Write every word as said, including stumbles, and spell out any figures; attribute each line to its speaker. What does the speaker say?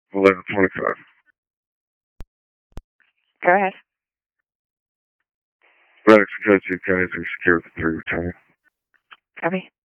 Speaker 1: eleven twenty-five.
Speaker 2: Go ahead.
Speaker 1: Maddox and Code two County three secure with the three returning.
Speaker 2: Copy.